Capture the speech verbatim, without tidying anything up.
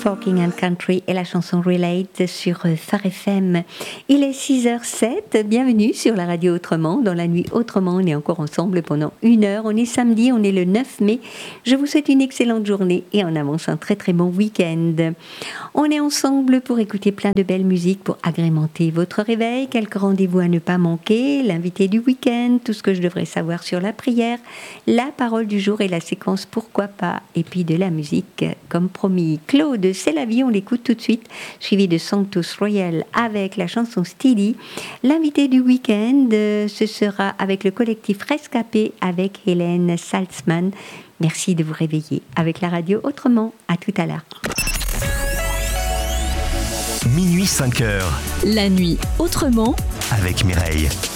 Talking and Country et la chanson Relate sur Phare F M. Il est six heures sept, bienvenue sur la radio Autrement. Dans la nuit Autrement, on est encore ensemble pendant une heure. On est samedi, on est le neuf mai. Je vous souhaite une excellente journée et en avance un très très bon week-end. On est ensemble pour écouter plein de belles musiques pour agrémenter votre réveil. Quelques rendez-vous à ne pas manquer, l'invité du week-end, tout ce que je devrais savoir sur la prière, la parole du jour et la séquence Pourquoi pas, et puis de la musique comme promis. Claude, c'est la vie, on l'écoute tout de suite, suivi de Sanctus Royal avec la chanson Steady. L'invité du week-end, euh, ce sera avec le collectif Rescapé avec Hélène Salzman. Merci de vous réveiller avec la radio Autrement. À tout à l'heure. Minuit cinq heures. La nuit Autrement avec Mireille.